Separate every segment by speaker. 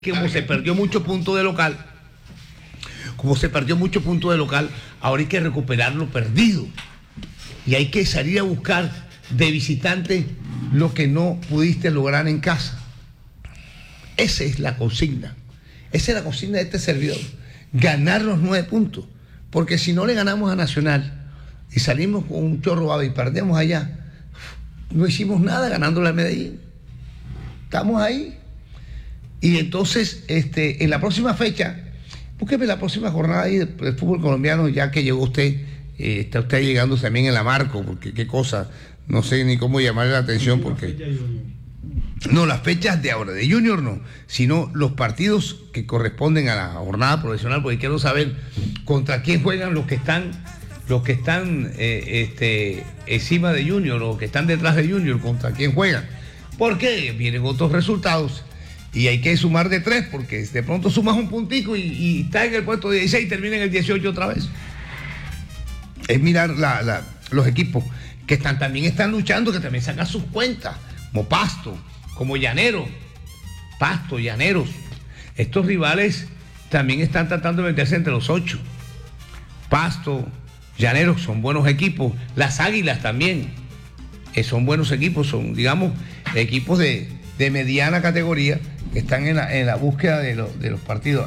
Speaker 1: Como se perdió mucho punto de local, ahora hay que recuperar lo perdido. Y hay que salir a buscar de visitante lo que no pudiste lograr en casa. Esa es la consigna. Esa es la consigna de este servidor. Ganar los 9 puntos. Porque si no le ganamos a Nacional y salimos con un chorro y perdemos allá, no hicimos nada ganándole a Medellín. Estamos ahí. Y entonces, en la próxima fecha, búsqueme la próxima jornada ahí del fútbol colombiano, ya que llegó usted, está usted llegando también en la Marco, porque qué cosa, no sé ni cómo llamarle la atención, porque... No, las fechas de ahora, de Junior no, sino los partidos que corresponden a la jornada profesional, porque quiero saber contra quién juegan los que están encima de Junior, los que están detrás de Junior, contra quién juegan. Porque vienen otros resultados. Y hay que sumar de 3, porque de pronto sumas un puntico y está en el puesto 16 y termina en el 18 otra vez. Es mirar los equipos que también están luchando, que también sacan sus cuentas, como Pasto, como Llaneros. Pasto, Llaneros. Estos rivales también están tratando de meterse entre los 8. Pasto, Llaneros son buenos equipos. Las Águilas también son buenos equipos, son, digamos, equipos de mediana categoría que están en la búsqueda de los partidos.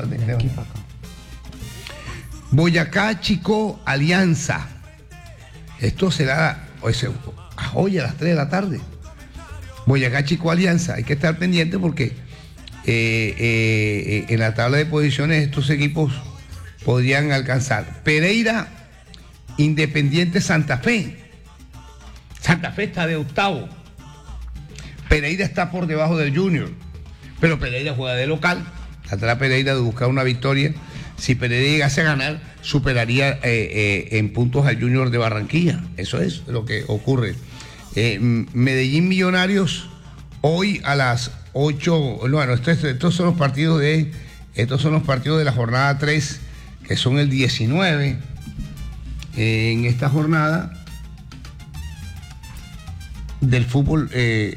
Speaker 1: Boyacá, Chico, Alianza. Esto será hoy a las 3 de la tarde. Boyacá, Chico, Alianza. Hay que estar pendiente porque en la tabla de posiciones estos equipos podrían alcanzar. Pereira, Independiente, Santa Fe. Santa Fe está de octavo. Pereira está por debajo del Junior, pero Pereira juega de local. Tratará Pereira de buscar una victoria. Si Pereira llegase a ganar, superaría en puntos al Junior de Barranquilla. Eso es lo que ocurre. Medellín Millonarios, hoy a las 8. Bueno, estos son los partidos de la jornada 3, que son el 19. En esta jornada del fútbol,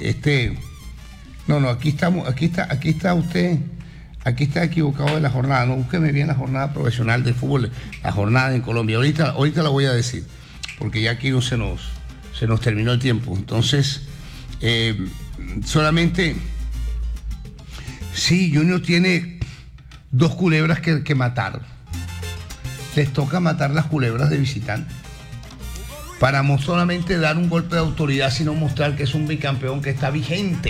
Speaker 1: aquí está usted equivocado de la jornada. No, búsqueme bien la jornada profesional del fútbol, la jornada en Colombia. Ahorita la voy a decir, porque ya aquí no se nos terminó el tiempo. Entonces, solamente, sí, Junior tiene 2 culebras que matar. Les toca matar las culebras de visitante, para no solamente dar un golpe de autoridad, sino mostrar que es un bicampeón que está vigente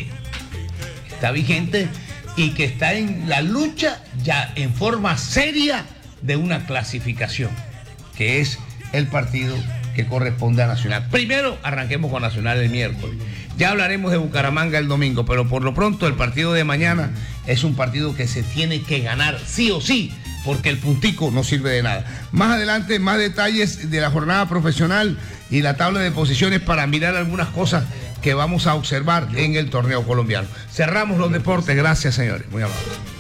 Speaker 1: y que está en la lucha ya en forma seria de una clasificación, que es el partido que corresponde a Nacional. Primero arranquemos con Nacional el miércoles, ya hablaremos de Bucaramanga el domingo, pero por lo pronto el partido de mañana es un partido que se tiene que ganar sí o sí, porque el puntico no sirve de nada. Más adelante, más detalles de la jornada profesional y la tabla de posiciones para mirar algunas cosas que vamos a observar en el torneo colombiano. Cerramos los deportes. Gracias, señores. Muy amables.